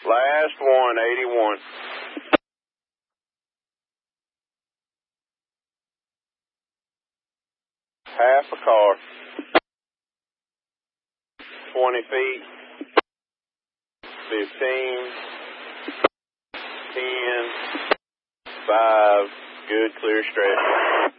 Last one, 81. Half a car. 20 feet. 15. 10. 5. Good, clear stretch.